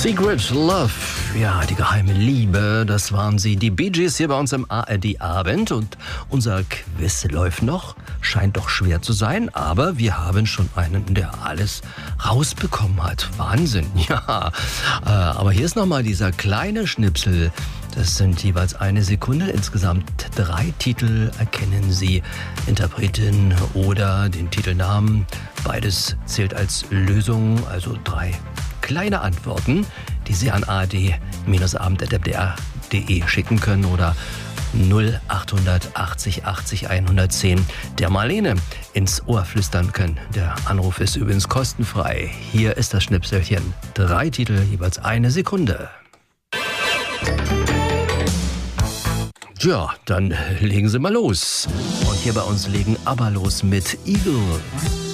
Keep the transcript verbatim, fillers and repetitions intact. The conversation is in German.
Secret Love, ja, die geheime Liebe, das waren sie, die Bee Gees hier bei uns im A R D-Abend. Und unser Quiz läuft noch, scheint doch schwer zu sein, aber wir haben schon einen, der alles rausbekommen hat. Wahnsinn, ja. Äh, aber hier ist nochmal dieser kleine Schnipsel. Das sind jeweils eine Sekunde, insgesamt drei Titel. Erkennen Sie Interpretin oder den Titelnamen. Beides zählt als Lösung, also drei kleine Antworten, die Sie an a r d Bindestrich abend punkt m d r punkt d e schicken können oder null acht achtzig achtzig hundertzehn der Marlene ins Ohr flüstern können. Der Anruf ist übrigens kostenfrei. Hier ist das Schnipselchen. Drei Titel, jeweils eine Sekunde. Ja, dann legen Sie mal los. Und hier bei uns legen ABBA los mit Eagle.